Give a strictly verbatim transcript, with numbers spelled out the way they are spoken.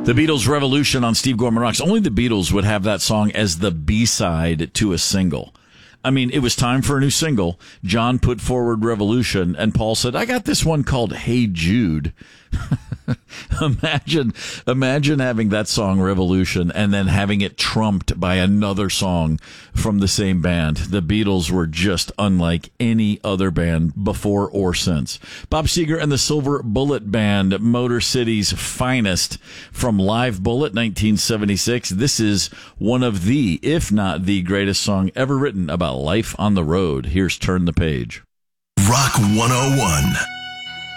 The Beatles' Revolution on Steve Gorman Rocks. Only the Beatles would have that song as the B-side to a single. I mean, it was time for a new single. John put forward Revolution, and Paul said, I got this one called Hey Jude. imagine, imagine having that song Revolution and then having it trumped by another song from the same band. The Beatles were just unlike any other band before or since. Bob Seger and the Silver Bullet Band, Motor City's finest, from Live Bullet nineteen seventy-six. This is one of the, if not the greatest song ever written about life on the road. Here's Turn the Page. Rock one oh one.